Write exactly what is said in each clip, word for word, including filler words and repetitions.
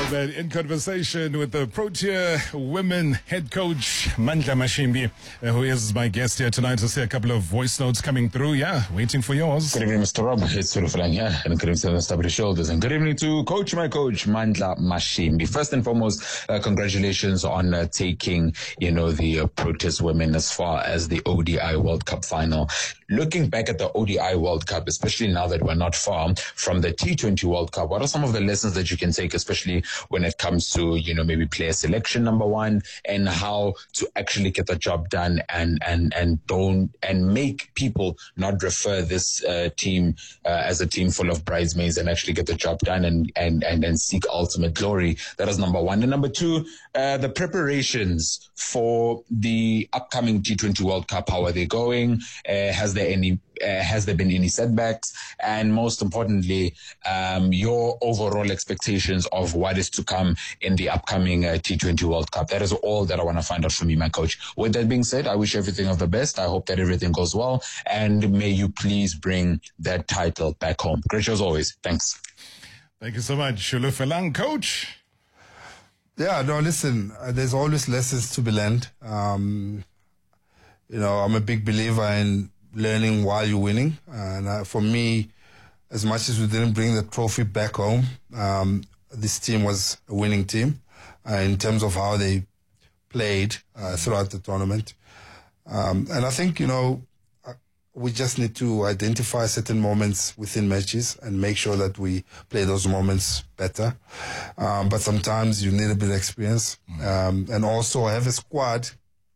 That in conversation with the Protea women head coach Mandla Mashimbi, uh, who is my guest here tonight. I see a couple of voice notes coming through. Yeah, waiting for yours. Good evening, Mister Rob. It's Sulufalang here, and good evening to Mister Shoulders, and good evening to Coach, my coach, Mandla Mashimbi. First and foremost, uh, congratulations on uh, taking, you know, the uh, Proteas women as far as the O D I World Cup final. Looking back at the O D I World Cup, especially now that we're not far from the T twenty World Cup, what are some of the lessons that you can take, especially when it comes to, you know, maybe player selection, number one, and how to actually get the job done and, and, and don't, and make people not refer this uh, team uh, as a team full of bridesmaids and actually get the job done and, and, and, and seek ultimate glory. That is number one. And number two, uh, the preparations for the upcoming T twenty World Cup. How are they going? Uh, has there any Uh, has there been any setbacks? And most importantly, um, your overall expectations of what is to come in the upcoming uh, T twenty World Cup. That is all that I want to find out from you, my coach. With that being said, I wish everything of the best. I hope that everything goes well. And may you please bring that title back home. Great show as always. Thanks. Thank you so much, Sulufalang. Coach? Yeah, no, listen, uh, there's always lessons to be learned. Um, you know, I'm a big believer in learning while you're winning. And uh, for me, as much as we didn't bring the trophy back home, um, this team was a winning team uh, in terms of how they played uh, throughout the tournament. Um, and I think, you know, uh, we just need to identify certain moments within matches and make sure that we play those moments better. Um, but sometimes you need a bit of experience. Um, and also have a squad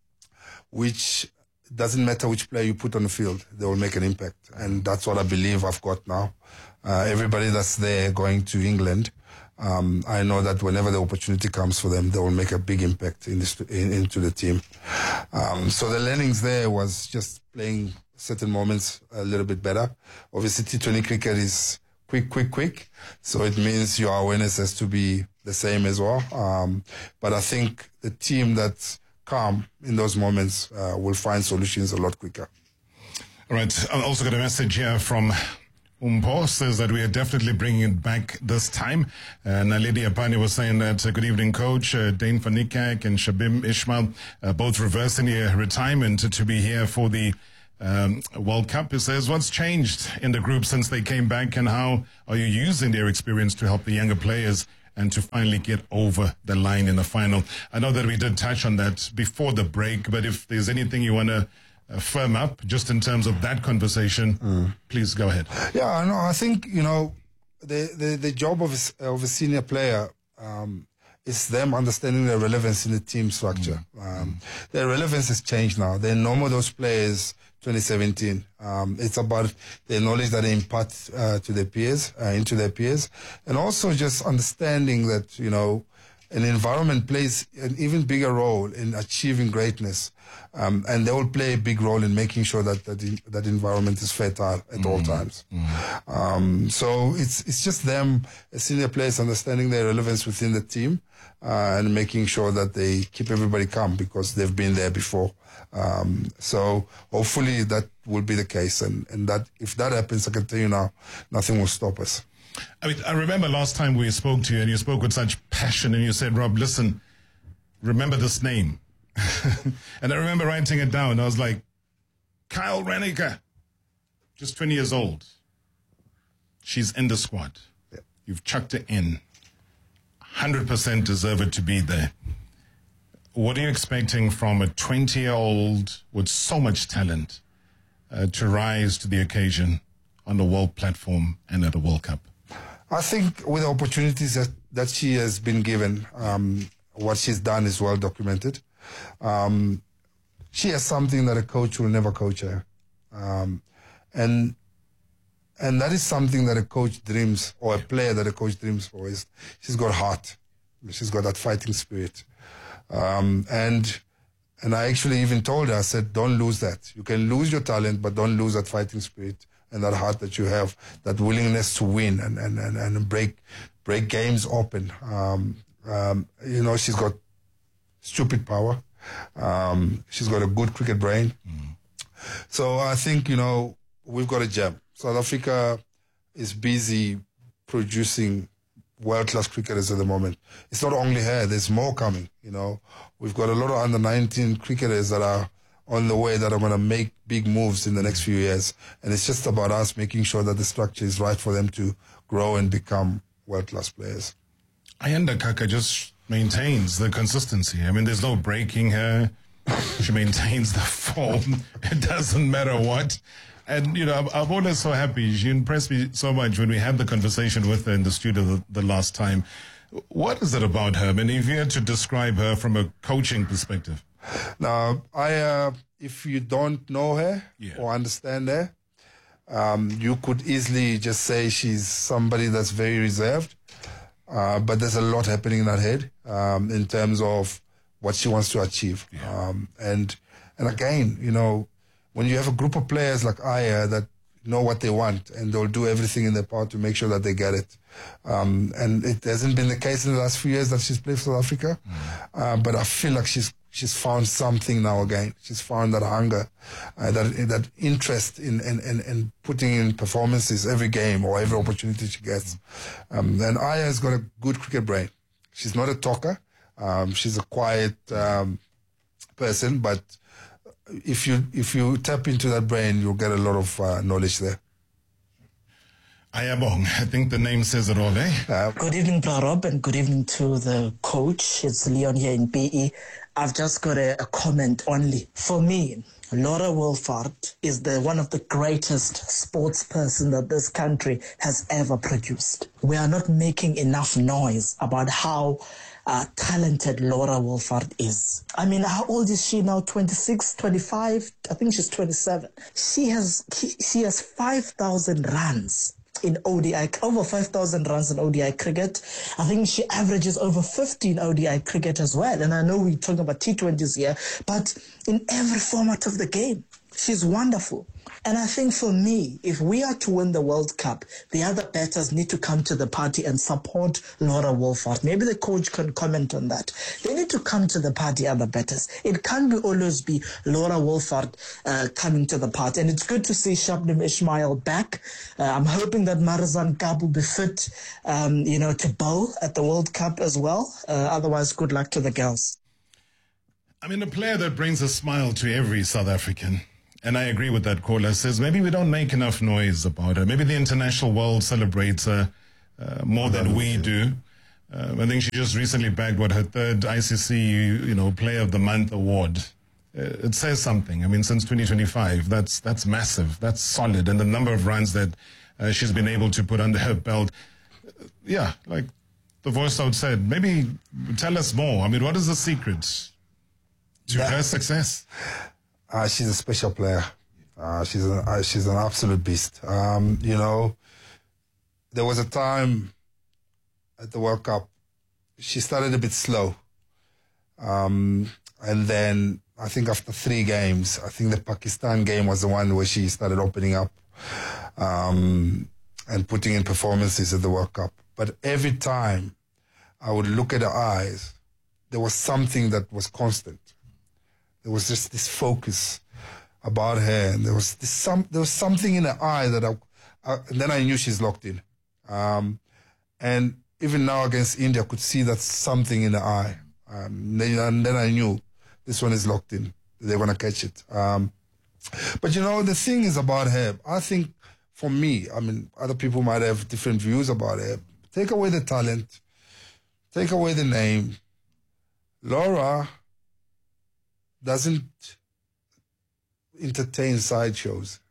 which doesn't matter which player you put on the field, they will make an impact. And that's what I believe I've got now. Uh, everybody that's there going to England, um, I know that whenever the opportunity comes for them, they will make a big impact in this, in, into the team. Um, so the learnings there was just playing certain moments a little bit better. Obviously, T twenty cricket is quick, quick, quick. So it means your awareness has to be the same as well. Um, but I think the team that's calm in those moments uh, will find solutions a lot quicker. All right. I also got a message here from Umpo, says that we are definitely bringing it back this time. And uh, Naledi Apani was saying that, uh, good evening, coach. Uh, Dane van Niekerk and Shabim Ismail, uh, both reversing their retirement to, to be here for the um, World Cup. He says, what's changed in the group since they came back, and how are you using their experience to help the younger players and to finally get over the line in the final? I know that we did touch on that before the break, but if there's anything you want to uh, firm up just in terms of that conversation, mm. please go ahead. Yeah, no, I think, you know, the, the, the job of a, of a senior player um, is them understanding their relevance in the team structure. Mm. Um, mm. Their relevance has changed now. They're no more those players twenty seventeen. Um, it's about the knowledge that they impart uh, to their peers, uh, into their peers, and also just understanding that, you know, an environment plays an even bigger role in achieving greatness, um, and they will play a big role in making sure that that, in, that environment is fertile at mm. all times. Mm. Um, so it's it's just them, as senior players, understanding their relevance within the team uh, and making sure that they keep everybody calm because they've been there before. Um, so hopefully that will be the case, and, and that if that happens, I can tell you now, nothing will stop us. I mean, I remember last time we spoke to you, and you spoke with such passion, and you said, Rob, listen, remember this name. And I remember writing it down. I was like, Kyle Reniker, just twenty years old. She's in the squad. Yeah. You've chucked her in. one hundred percent deserve it to be there. What are you expecting from a twenty-year-old with so much talent uh, to rise to the occasion on the world platform and at a World Cup? I think with the opportunities that, that she has been given, um, what she's done is well documented. Um, she has something that a coach will never coach her. Um, and and that is something that a coach dreams, or a player that a coach dreams for, is she's got heart. She's got that fighting spirit. Um, and and I actually even told her, I said, don't lose that. You can lose your talent, but don't lose that fighting spirit and that heart that you have, that willingness to win and, and, and, and break break games open. Um, um, you know, she's got stupid power. Um, she's got a good cricket brain. Mm. So I think, you know, we've got a gem. South Africa is busy producing world-class cricketers at the moment. It's not only her, there's more coming, you know. We've got a lot of under nineteen cricketers that are on the way that are going to make big moves in the next few years. And it's just about us making sure that the structure is right for them to grow and become world-class players. Ayanda Kaka just maintains the consistency. I mean, there's no breaking her. She maintains the form. It doesn't matter what. And, you know, I'm, I'm always so happy. She impressed me so much when we had the conversation with her in the studio the, the last time. What is it about her? I mean, if you had to describe her from a coaching perspective. Now, I, uh, if you don't know her Yeah. or understand her, um, you could easily just say she's somebody that's very reserved. Uh, but there's a lot happening in her head um, in terms of what she wants to achieve. Yeah. Um, and and again, you know, when you have a group of players like Aya that know what they want and they'll do everything in their power to make sure that they get it. Um, and it hasn't been the case in the last few years that she's played for South Africa. Mm. Uh, but I feel like she's she's found something now again. She's found that hunger, uh, that that interest in, in, in, in putting in performances every game or every opportunity she gets. Um, and Aya has got a good cricket brain. She's not a talker. Um, she's a quiet um, person, but if you if you tap into that brain, you'll get a lot of uh, knowledge there. Ayabong, I think the name says it all, eh? Uh, Good evening, Prarob, and good evening to the coach. It's Leon here in P E. I've just got a, a comment only. For me, Laura Wolford is the one of the greatest sports person that this country has ever produced. We are not making enough noise about how uh, talented Laura Wolford is. I mean, how old is she now? twenty-six, twenty-five? I think she's twenty-seven. She has she has five thousand runs in O D I, over five thousand runs in O D I cricket. I think she averages over fifteen O D I cricket as well. And I know we're talking about T twenties here, but in every format of the game, she's wonderful. And I think for me, if we are to win the World Cup, the other batters need to come to the party and support Laura Wolford. Maybe the coach can comment on that. They need to come to the party, other batters. It can't be always be Laura Wolford uh, coming to the party. And it's good to see Shabnim Ismail back. Uh, I'm hoping that Marizan Kab will be fit, um, you know, to bowl at the World Cup as well. Uh, otherwise, good luck to the girls. I mean, a player that brings a smile to every South African. And I agree with that caller. Says maybe we don't make enough noise about her. Maybe the international world celebrates her uh, more than we do. Uh, I think she just recently bagged what her third I C C, you know, Player of the Month award. Uh, it says something. I mean, since twenty twenty-five, that's that's massive. That's solid, and the number of runs that uh, she's been able to put under her belt. Uh, yeah, like the voice out said. Maybe tell us more. I mean, what is the secret to that- her success? Uh, she's a special player. Uh, she's an uh, she's an absolute beast. Um, you know, there was a time at the World Cup, she started a bit slow, um, and then I think after three games, I think the Pakistan game was the one where she started opening up um, and putting in performances at the World Cup. But every time I would look at her eyes, there was something that was constant. There was just this focus about her, and there was this some there was something in her eye that I, I and then I knew she's locked in. Um, and even now against India, I could see that something in her eye. Um, then, and then I knew this one is locked in. They're gonna catch it. Um, but you know, the thing is about her. I think for me, I mean, other people might have different views about her. Take away the talent, take away the name. Laura doesn't entertain sideshows.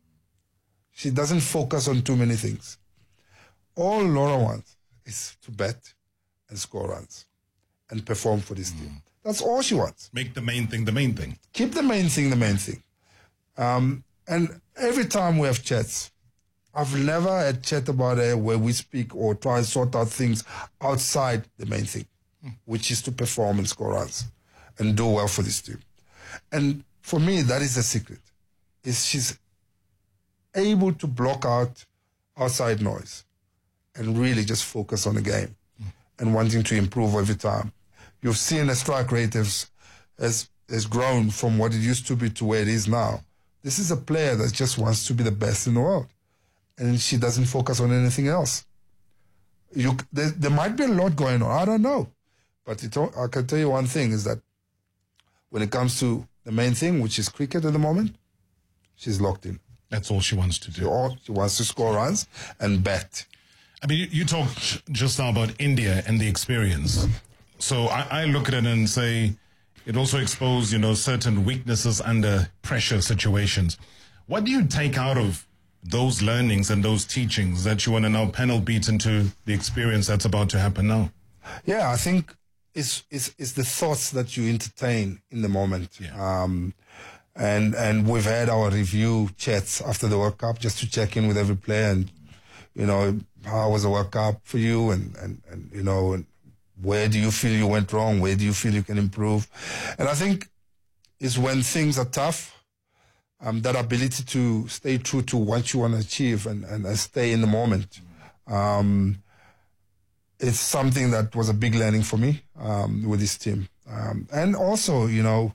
She doesn't focus on too many things. All Laura wants is to bat and score runs and perform for this mm. team. That's all she wants. Make the main thing the main thing. Keep the main thing the main thing. Um, and every time we have chats, I've never had chat about her where we speak or try and sort out things outside the main thing, mm. which is to perform and score runs and do well for this team. And for me, that is the secret, is she's able to block out outside noise and really just focus on the game mm. and wanting to improve every time. You've seen the strike rate has, has, has grown from what it used to be to where it is now. This is a player that just wants to be the best in the world. And she doesn't focus on anything else. You, there, there might be a lot going on. I don't know. But it, I can tell you one thing is that when it comes to the main thing, which is cricket at the moment, she's locked in. That's all she wants to do. She, all, she wants to score runs and bat. I mean, you, you talked just now about India and the experience. So I, I look at it and say it also exposed, you know, certain weaknesses under pressure situations. What do you take out of those learnings and those teachings that you want to now panel beat into the experience that's about to happen now? Yeah, I think it's it's, it's the thoughts that you entertain in the moment. Yeah. Um, and and we've had our review chats after the World Cup just to check in with every player and, you know, how was the World Cup for you and, and, and you know, and where do you feel you went wrong? Where do you feel you can improve? And I think it's when things are tough, Um, that ability to stay true to what you want to achieve and, and, and stay in the moment. Um, it's something that was a big learning for me um, with this team. Um, and also, you know,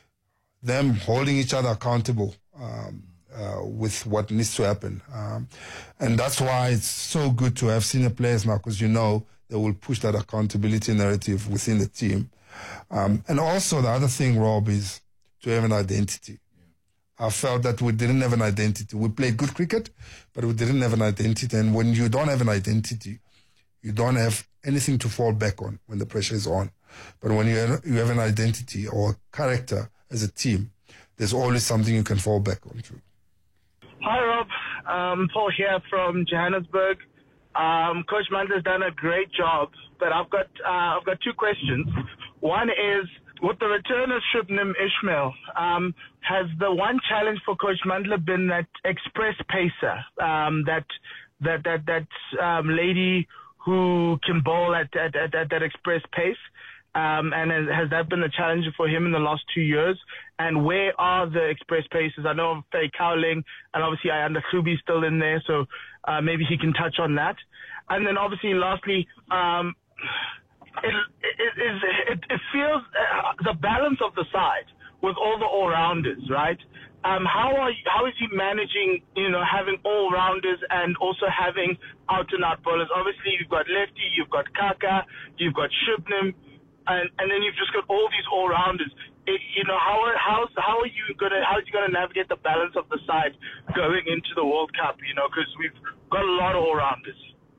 them holding each other accountable um, uh, with what needs to happen. Um, and that's why it's so good to have senior players now, because you know they will push that accountability narrative within the team. Um, and also the other thing, Rob, is to have an identity. I felt that we didn't have an identity. We played good cricket, but we didn't have an identity. And when you don't have an identity, you don't have anything to fall back on when the pressure is on. But when you have, you have an identity or character as a team, there's always something you can fall back on to. Hi, Rob. Um, Paul here from Johannesburg. Um, Coach Mandla's done a great job, but I've got uh, I've got two questions. One is, with the return of Shubnam Ismail, um, has the one challenge for Coach Mandla been that express pacer, um, that that that that um, lady who can bowl at at, at, at that express pace? Um, and has, has that been a challenge for him in the last two years? And where are the express paces? I know of Faye Cowling, and obviously I under Khubi's still in there, so uh, maybe he can touch on that. And then obviously, lastly, um, it, it, it, it, it feels uh, the balance of the side with all the all-rounders, right? Um, how are you, how is he managing, you know, having all-rounders and also having out-and-out bowlers? Obviously, you've got Lefty, you've got Kaka, you've got Shubnam, and, and then you've just got all these all-rounders. It, you know, how how how are you gonna how are you gonna navigate the balance of the side going into the World Cup? You know, because we've got a lot of all-rounders.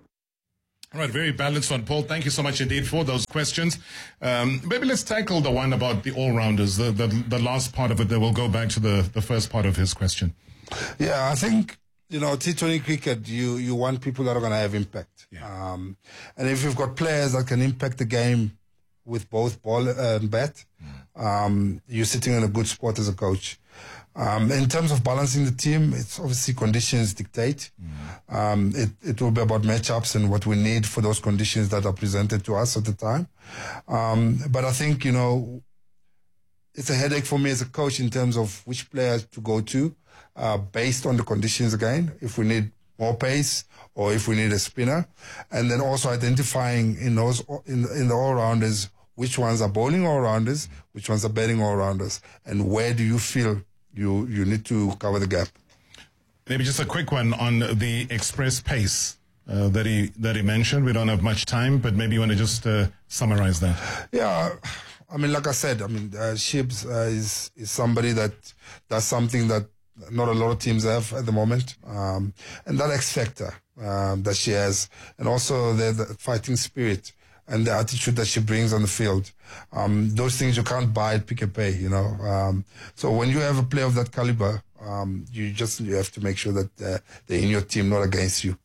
All right, very balanced one, Paul. Thank you so much indeed for those questions. Um, maybe let's tackle the one about the all-rounders, the, the the last part of it. Then we'll go back to the, the first part of his question. Yeah, I think, you know, T twenty cricket, you, you want people that are going to have impact. Yeah. Um, and if you've got players that can impact the game with both ball and bat, mm. um, you're sitting in a good spot as a coach. Um, in terms of balancing the team, it's obviously conditions dictate. Mm. Um, it, it will be about matchups and what we need for those conditions that are presented to us at the time. Um, but I think, you know, it's a headache for me as a coach in terms of which players to go to, uh, based on the conditions again, if we need more pace or if we need a spinner. And then also identifying in those, in, in the all-rounders, which ones are bowling all-rounders, which ones are batting all-rounders, and where do you feel you you need to cover the gap. Maybe just a quick one on the express pace uh, that he that he mentioned. We don't have much time, but maybe you want to just uh, summarize that. Yeah, I mean, like I said, I mean, uh, Shibs uh, is is somebody that does something that not a lot of teams have at the moment, um, and that X factor um, that she has, and also the, the fighting spirit and the attitude that she brings on the field. Um, those things you can't buy at Pick and Pay, you know. Um, so when you have a player of that caliber, um, you just you have to make sure that uh, they're in your team, not against you.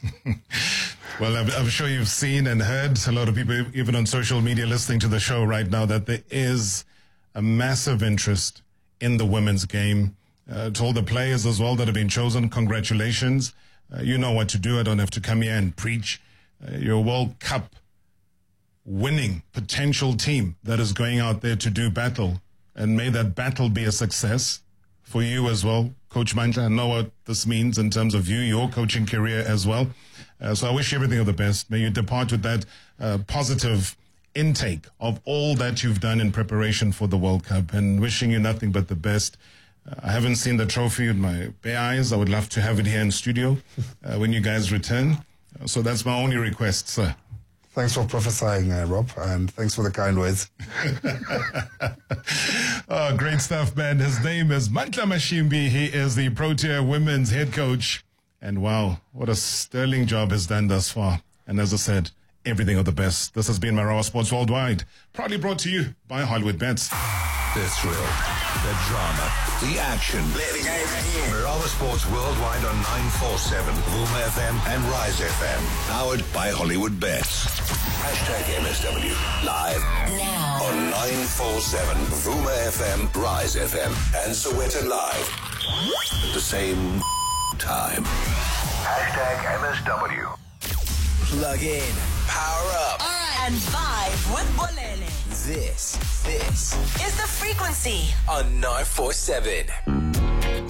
Well, I'm, I'm sure you've seen and heard a lot of people, even on social media, listening to the show right now, that there is a massive interest in the women's game. Uh, to all the players as well that have been chosen, congratulations. Uh, you know what to do. I don't have to come here and preach. Uh, you're a World Cup winning potential team that is going out there to do battle, and may that battle be a success for you as well, Coach Mandla. I know what this means in terms of you, your coaching career as well. Uh, so I wish you everything of the best. May you depart with that uh, positive intake of all that you've done in preparation for the World Cup, and wishing you nothing but the best. Uh, I haven't seen the trophy with my bare eyes. I would love to have it here in studio uh, when you guys return. So that's my only request, sir. Thanks for prophesying, uh, Rob, and thanks for the kind words. Oh, great stuff, man. His name is Mandla Mashimbi. He is the Protea women's head coach. And wow, what a sterling job he's done thus far. And as I said, everything of the best. This has been Marawa Sports Worldwide, proudly brought to you by Hollywood Bets. The thrill, the drama, the action. Play the game again. Marawa Sports Worldwide on nine forty-seven, Vuma F M and Rise F M. Powered by Hollywood Bets. Hashtag M S W. Live now on nine forty-seven, Vuma F M, Rise F M, and Sowetan Live. At the same time. Hashtag M S W. Plug in, power up, right. and vibe with Bolele. This, this is The Frequency on nine forty-seven.